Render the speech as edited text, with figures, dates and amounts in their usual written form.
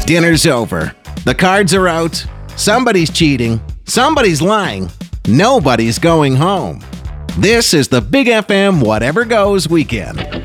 Dinner's over. The cards are out. Somebody's cheating. Somebody's lying. Nobody's going home. This is the Big FM Whatever Goes weekend.